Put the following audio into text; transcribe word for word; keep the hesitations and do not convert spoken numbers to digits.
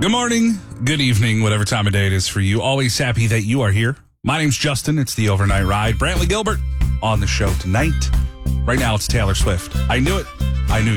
Good morning, good evening, whatever time of day it is for you. Always happy that you are here. My name's Justin. It's the Overnight Ride. Brantley Gilbert on the show tonight. Right now it's Taylor Swift. I knew it. I knew